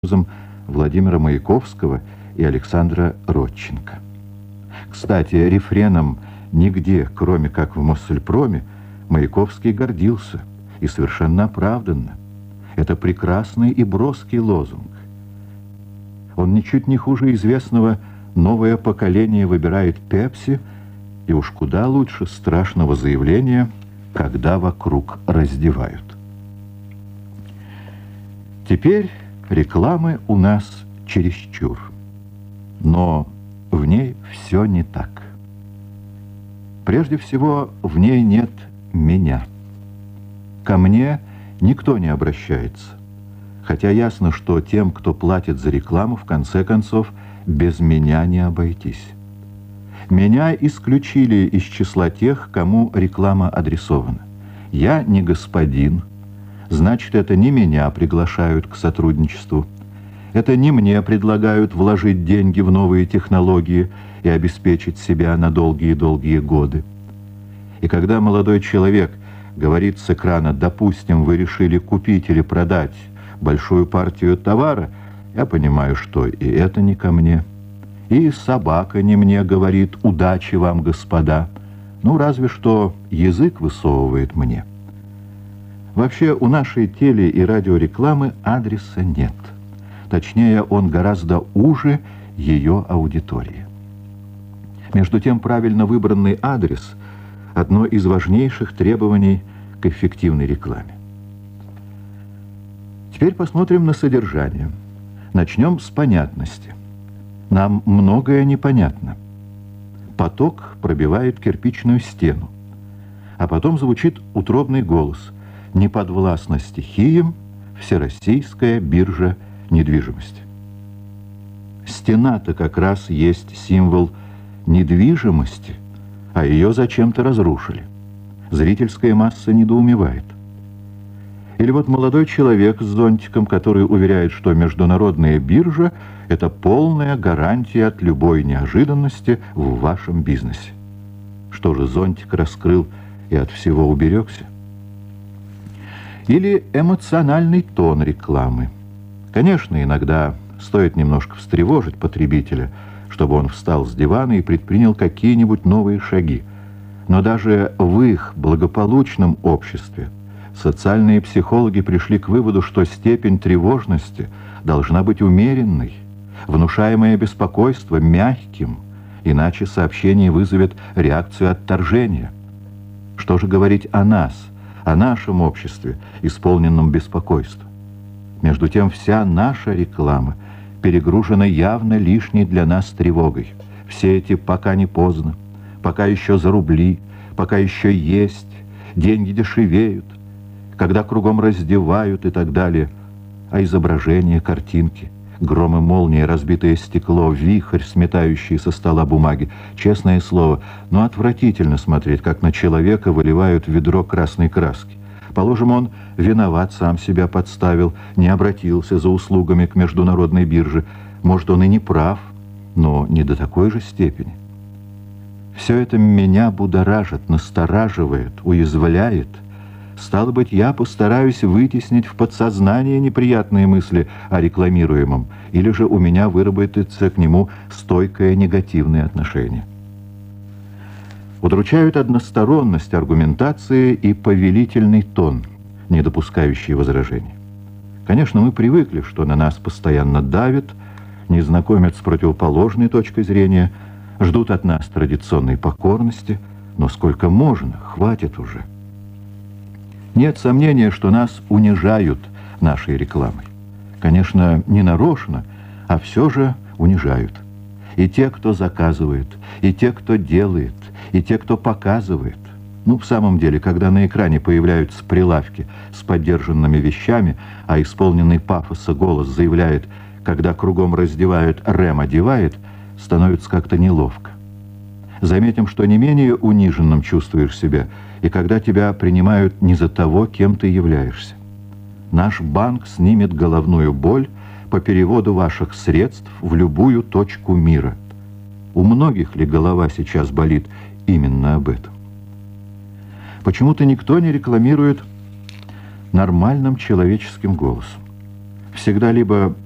Владимира Маяковского и Александра Родченко. Кстати, рефреном «Нигде, кроме как в Моссельпроме» Маяковский гордился, и совершенно оправданно. Это прекрасный и броский лозунг. Он ничуть не хуже известного «Новое поколение выбирает Пепси», и уж куда лучше страшного заявления «Когда вокруг раздевают». Теперь рекламы у нас чересчур, но в ней все не так. Прежде всего, в ней нет меня. Ко мне никто не обращается, хотя ясно, что тем, кто платит за рекламу, в конце концов, без меня не обойтись. Меня исключили из числа тех, кому реклама адресована. Я не господин. Значит, это не меня приглашают к сотрудничеству. Это не мне предлагают вложить деньги в новые технологии и обеспечить себя на долгие-долгие годы. И когда молодой человек говорит с экрана: «Допустим, вы решили купить или продать большую партию товара», я понимаю, что и это не ко мне. И собака не мне говорит: «Удачи вам, господа». Ну, разве что язык высовывает мне. Вообще, у нашей теле- и радиорекламы адреса нет. Точнее, он гораздо уже ее аудитории. Между тем, правильно выбранный адрес – одно из важнейших требований к эффективной рекламе. Теперь посмотрим на содержание. Начнем с понятности. Нам многое непонятно. Поток пробивает кирпичную стену, а потом звучит утробный голос: «Не подвластна стихиям всероссийская биржа недвижимости». Стена-то как раз есть символ недвижимости, а ее зачем-то разрушили. Зрительская масса недоумевает. Или вот молодой человек с зонтиком, который уверяет, что международная биржа – это полная гарантия от любой неожиданности в вашем бизнесе. Что же, зонтик раскрыл и от всего уберегся? Или эмоциональный тон рекламы. Конечно, иногда стоит немножко встревожить потребителя, чтобы он встал с дивана и предпринял какие-нибудь новые шаги. Но даже в их благополучном обществе социальные психологи пришли к выводу, что степень тревожности должна быть умеренной, внушаемое беспокойство мягким, иначе сообщение вызовет реакцию отторжения. Что же говорить о нас, о нашем обществе, исполненном беспокойства? Между тем, вся наша реклама перегружена явно лишней для нас тревогой. Все эти «пока не поздно», «пока еще за рубли», «пока еще есть», «деньги дешевеют», «когда кругом раздевают» и так далее. А изображения, картинки, гром и молния, разбитое стекло, вихрь, сметающий со стола бумаги. Честное слово, но отвратительно смотреть, как на человека выливают в ведро красной краски. Положим, он виноват, сам себя подставил, не обратился за услугами к международной бирже. Может, он и не прав, но не до такой же степени. Все это меня будоражит, настораживает, уязвляет. Стало быть, я постараюсь вытеснить в подсознание неприятные мысли о рекламируемом, или же у меня выработается к нему стойкое негативное отношение. Удручают односторонность аргументации и повелительный тон, не допускающий возражений. Конечно, мы привыкли, что на нас постоянно давят, не знакомят с противоположной точкой зрения, ждут от нас традиционной покорности, но сколько можно, хватит уже. Нет сомнения, что нас унижают нашей рекламой. Конечно, не нарочно, а все же унижают. И те, кто заказывает, и те, кто делает, и те, кто показывает. Ну, в самом деле, когда на экране появляются прилавки с поддержанными вещами, а исполненный пафоса голос заявляет: «Когда кругом раздевают, Рэм одевает», становится как-то неловко. Заметим, что не менее униженным чувствуешь себя, и когда тебя принимают не за того, кем ты являешься. Наш банк снимет головную боль по переводу ваших средств в любую точку мира. У многих ли голова сейчас болит именно об этом? Почему-то никто не рекламирует нормальным человеческим голосом. Всегда либо